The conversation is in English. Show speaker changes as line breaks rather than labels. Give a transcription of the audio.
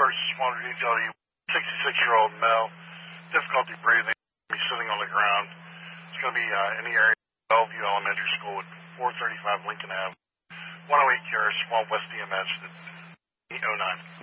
versus Water Detail. 66-year-old male, difficulty breathing, be sitting on the ground. It's going to be in the area of Bellevue Elementary School at 435 Lincoln Ave. 108 Garris, Small West EMS at 809.